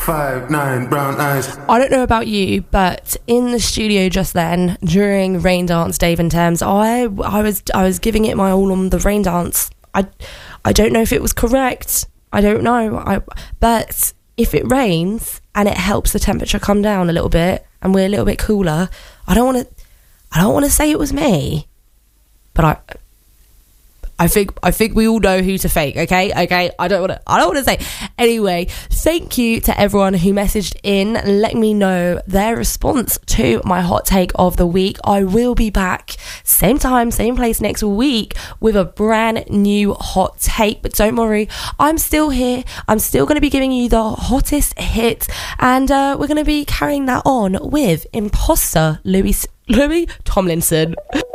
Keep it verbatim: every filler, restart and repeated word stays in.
five, nine, brown eyes. I don't know about you, but in the studio just then, during Rain Dance, Dave and Thames, I I was I was giving it my all on the Rain Dance. I I don't know if it was correct. I don't know. I but if it rains and it helps the temperature come down a little bit and we're a little bit cooler, I don't want to I don't want to say it was me, but I I think I think we all know who to fake. Okay, okay. I don't want to. I don't want to say. Anyway, thank you to everyone who messaged in, letting me know their response to my hot take of the week. I will be back same time, same place next week with a brand new hot take. But don't worry, I'm still here. I'm still going to be giving you the hottest hit, and uh, we're going to be carrying that on with Imposter Louis Louis Tomlinson.